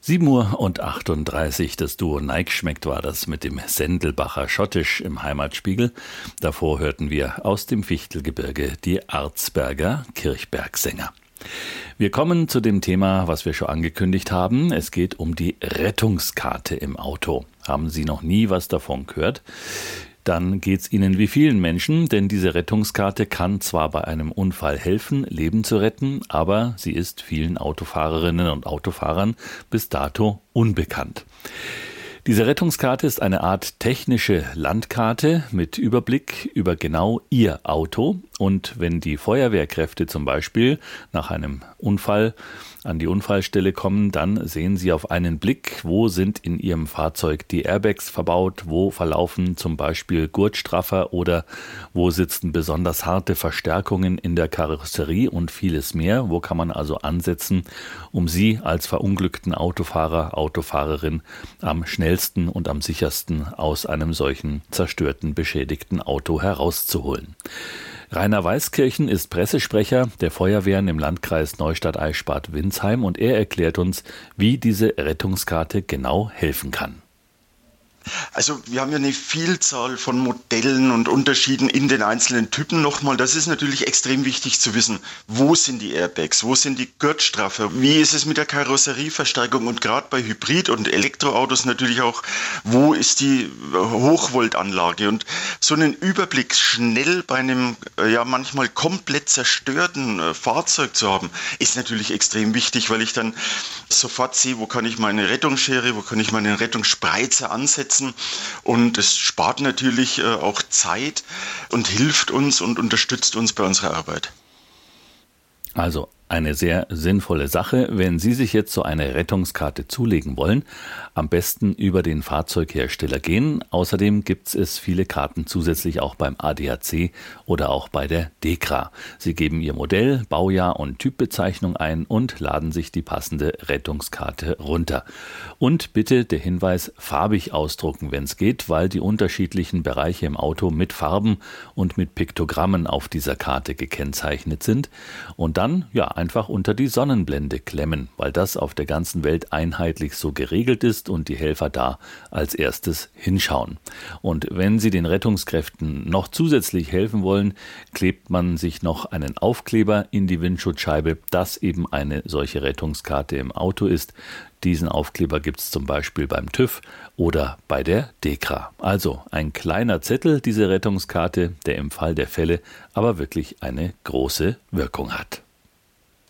7:38 Uhr, das Duo Neickschmeckt war das mit dem Sendelbacher Schottisch im Heimatspiegel. Davor hörten wir aus dem Fichtelgebirge die Arzberger Kirchbergsänger. Wir kommen zu dem Thema, was wir schon angekündigt haben. Es geht um die Rettungskarte im Auto. Haben Sie noch nie was davon gehört? Dann geht's Ihnen wie vielen Menschen, denn diese Rettungskarte kann zwar bei einem Unfall helfen, Leben zu retten, aber sie ist vielen Autofahrerinnen und Autofahrern bis dato unbekannt. Diese Rettungskarte ist eine Art technische Landkarte mit Überblick über genau Ihr Auto. Und wenn die Feuerwehrkräfte zum Beispiel nach einem Unfall an die Unfallstelle kommen, dann sehen Sie auf einen Blick, wo sind in Ihrem Fahrzeug die Airbags verbaut, wo verlaufen zum Beispiel Gurtstraffer oder wo sitzen besonders harte Verstärkungen in der Karosserie und vieles mehr. Wo kann man also ansetzen, um Sie als verunglückten Autofahrer, Autofahrerin am schnellsten und am sichersten aus einem solchen zerstörten, beschädigten Auto herauszuholen. Rainer Weiskirchen ist Pressesprecher der Feuerwehren im Landkreis Neustadt-Eichstätt-Winsheim und er erklärt uns, wie diese Rettungskarte genau helfen kann. Also wir haben ja eine Vielzahl von Modellen und Unterschieden in den einzelnen Typen nochmal. Das ist natürlich extrem wichtig zu wissen, wo sind die Airbags, wo sind die Gurtstraffer, wie ist es mit der Karosserieverstärkung und gerade bei Hybrid- und Elektroautos natürlich auch, wo ist die Hochvoltanlage. Und so einen Überblick schnell bei einem ja manchmal komplett zerstörten Fahrzeug zu haben, ist natürlich extrem wichtig, weil ich dann sofort sehe, wo kann ich meine Rettungsschere, wo kann ich meinen Rettungsspreizer ansetzen. Und es spart natürlich auch Zeit und hilft uns und unterstützt uns bei unserer Arbeit. Also eine sehr sinnvolle Sache, wenn Sie sich jetzt so eine Rettungskarte zulegen wollen, am besten über den Fahrzeughersteller gehen. Außerdem gibt es viele Karten zusätzlich auch beim ADAC oder auch bei der DEKRA. Sie geben Ihr Modell, Baujahr und Typbezeichnung ein und laden sich die passende Rettungskarte runter. Und bitte der Hinweis, farbig ausdrucken, wenn es geht, weil die unterschiedlichen Bereiche im Auto mit Farben und mit Piktogrammen auf dieser Karte gekennzeichnet sind. Und dann, einfach unter die Sonnenblende klemmen, weil das auf der ganzen Welt einheitlich so geregelt ist und die Helfer da als erstes hinschauen. Und wenn Sie den Rettungskräften noch zusätzlich helfen wollen, klebt man sich noch einen Aufkleber in die Windschutzscheibe, dass eben eine solche Rettungskarte im Auto ist. Diesen Aufkleber gibt es zum Beispiel beim TÜV oder bei der DEKRA. Also ein kleiner Zettel, diese Rettungskarte, der im Fall der Fälle aber wirklich eine große Wirkung hat.